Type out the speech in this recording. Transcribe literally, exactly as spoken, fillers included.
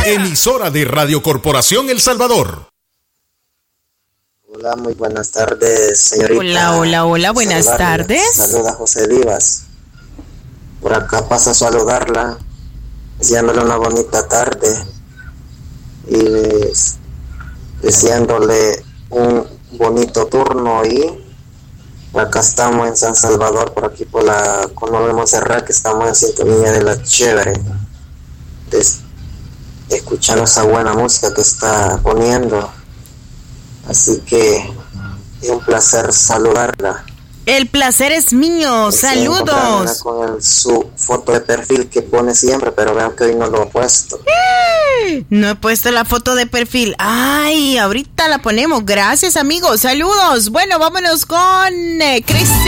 Emisora de Radio Corporación El Salvador. Hola, muy buenas tardes, señorita. Hola, hola, hola, buenas Saludarla. tardes. Saluda a José Vivas. Por acá paso a saludarla, deseándole una bonita tarde y deseándole un bonito turno. Y acá estamos en San Salvador, por aquí por la Cono de Montserrat, que estamos en sintonía de la chévere, de, escuchando esa buena música que está poniendo. Así que es un placer saludarla. El placer es mío. Saludos. Con el, su foto de perfil que pone siempre, pero vean que hoy no lo he puesto. No he puesto la foto de perfil. Ay, ahorita la ponemos. Gracias, amigos. Saludos. Bueno, vámonos con eh, Cristian.